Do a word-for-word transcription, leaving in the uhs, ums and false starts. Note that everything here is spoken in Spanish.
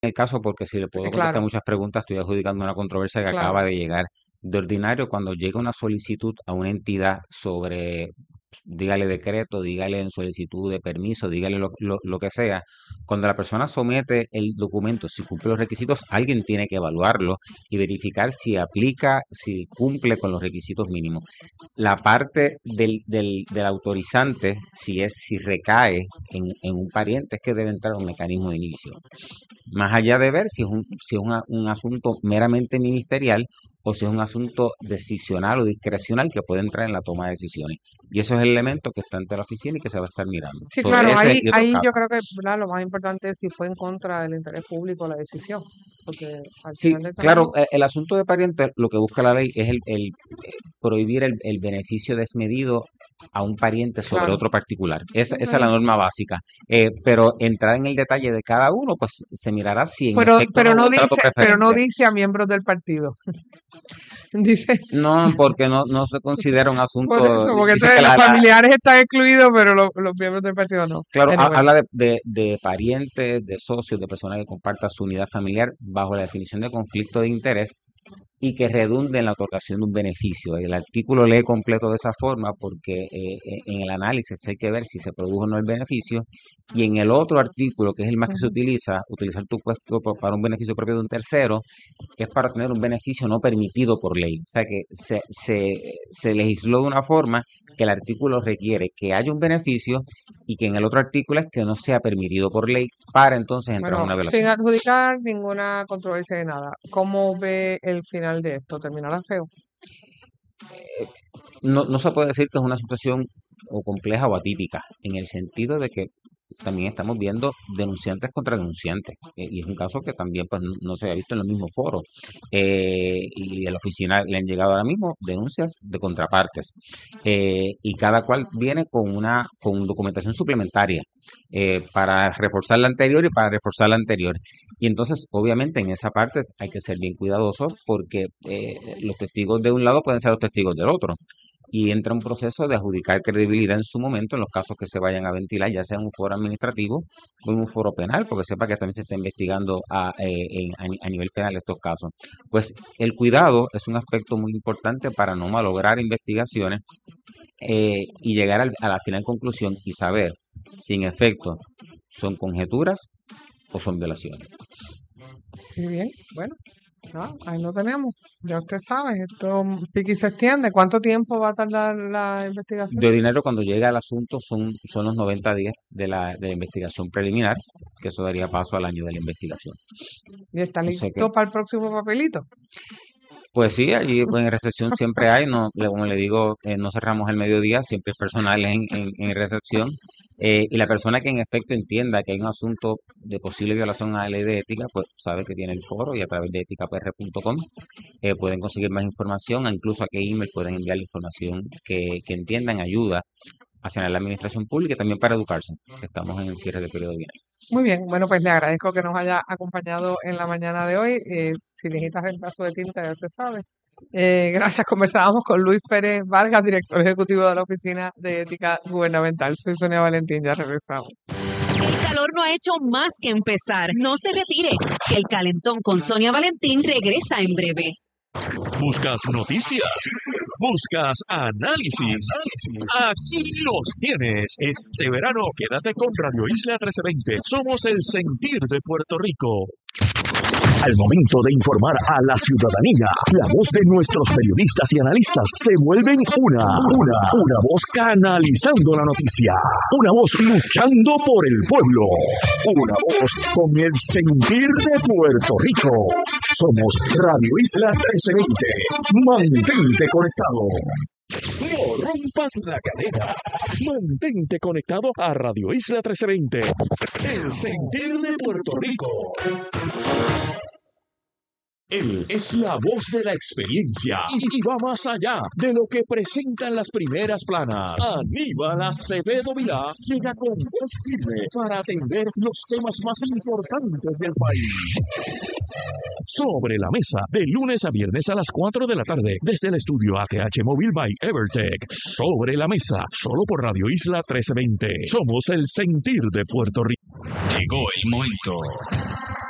el caso porque si le puedo contestar Claro, muchas preguntas, estoy adjudicando una controversia que acaba claro. de llegar. De ordinario, cuando llega una solicitud a una entidad sobre, dígale decreto, dígale en solicitud de permiso, dígale lo, lo, lo que sea, cuando la persona somete el documento, si cumple los requisitos, alguien tiene que evaluarlo y verificar si aplica, si cumple con los requisitos mínimos. La parte del, del, del autorizante, si es, si recae en, en un pariente, es que debe entrar un mecanismo de inicio. Más allá de ver si es un, si es una- un asunto meramente ministerial o si es un asunto decisional o discrecional que puede entrar en la toma de decisiones. Y eso es el elemento que está ante la oficina y que se va a estar mirando. Sí, Sobre claro, ese ahí, y otros ahí yo casos. creo que, ¿verdad? Lo más importante es si fue en contra del interés público la decisión, porque al Sí, final del camino, claro, e- el asunto de pariente, lo que busca la ley es el, el, eh, prohibir el, el beneficio desmedido a un pariente sobre claro. otro particular. Esa, esa es la Ok. norma básica. Eh, pero entrar en el detalle de cada uno, pues se mirará si en Pero, efecto no pero hubo no un trato dice, pero no preferente. dice a miembros del partido. Dice, No, porque no, no se considera un por asunto, eso, porque dice entonces que los la, la- familiares están excluidos, pero los, los miembros del partido no. claro, ha- Anyway, habla de, de, de parientes, de socios, de personas que compartan su unidad familiar bajo la definición de conflicto de interés y que redunde en la otorgación de un beneficio. El artículo lee completo de esa forma porque eh, eh, en el análisis hay que ver si se produjo o no el beneficio y en el otro artículo, que es el más que se ujú. utiliza, utilizar tu puesto pa- para un beneficio propio de un tercero, que es para tener un beneficio no permitido por ley. O sea que se, se, se legisló de una forma que el artículo requiere que haya un beneficio y que en el otro artículo es que no sea permitido por ley para entonces entrar en Bueno, una sin violación. adjudicar ninguna controversia de nada. ¿Cómo ve el final de esto? ¿Terminará feo? No, no se puede decir que es una situación o compleja o atípica, en el sentido de que también estamos viendo denunciantes contra denunciantes, eh, y es un caso que también pues, no, no se ha visto en los mismos foros. Eh, y a la oficina le han llegado ahora mismo denuncias de contrapartes, eh, y cada cual viene con una con documentación suplementaria eh, para reforzar la anterior y para reforzar la anterior. Y entonces, obviamente, en esa parte hay que ser bien cuidadosos porque eh, los testigos de un lado pueden ser los testigos del otro y entra un proceso de adjudicar credibilidad en su momento en los casos que se vayan a ventilar, ya sea en un foro administrativo o en un foro penal, porque sepa que también se está investigando a, eh, en- a ni- a nivel penal estos casos. Pues el cuidado es un aspecto muy importante para no malograr investigaciones eh, y llegar al- a la final conclusión y saber si en efecto son conjeturas o son violaciones. Muy bien, bueno, nada, ahí lo tenemos. Ya usted sabe, esto mm, pique y se extiende. ¿Cuánto tiempo va a tardar la investigación? De ordinario, cuando llega al asunto, son, son los noventa días de la, de la investigación preliminar, que eso daría paso al año de la investigación. ¿Y está O sea que, listo para el próximo papelito? pues sí, allí pues, en recepción siempre hay, no, le- como le digo, eh, no cerramos el mediodía, siempre es personal en, en, en recepción. Eh, y la persona que en efecto entienda que hay un asunto de posible violación a la ley de ética, pues sabe que tiene el foro y a través de ética p r punto com eh, pueden conseguir más información, e incluso a qué email pueden enviar la información que, que entiendan, ayuda hacia la administración pública y también para educarse, que estamos en el cierre de periodo bien. Muy bien, bueno, pues le agradezco que nos haya acompañado en la mañana de hoy. Eh, si necesitas reemplazo de tinta, ya usted sabe. Eh, gracias, conversábamos con Luis Pérez Vargas, director ejecutivo de la Oficina de Ética Gubernamental. Soy Sonia Valentín, ya regresamos. El calor no ha hecho más que empezar. No se retire, que el calentón con Sonia Valentín regresa en breve. Buscas noticias, buscas análisis. Aquí los tienes. Este verano quédate con Radio Isla trece veinte. Somos el sentir de Puerto Rico. Al momento de informar a la ciudadanía, la voz de nuestros periodistas y analistas se vuelven una, una, una voz canalizando la noticia, una voz luchando por el pueblo, una voz con el sentir de Puerto Rico. Somos Radio Isla trece veinte. Mantente conectado. No rompas la cadena. Mantente conectado a Radio Isla trece veinte. El sentir de Puerto Rico. Él es la voz de la experiencia y, y va más allá de lo que presentan las primeras planas. Aníbal Acevedo Vilá llega con voz firme para atender los temas más importantes del país. Sobre la mesa, de lunes a viernes a las cuatro de la tarde, desde el estudio A T H Móvil by Evertech. Sobre la mesa, solo por Radio Isla trece veinte. Somos el sentir de Puerto Rico. Llegó el momento.